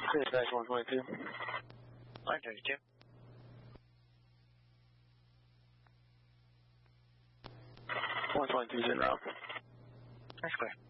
Dash 122. 132. 122's en route. That's clear.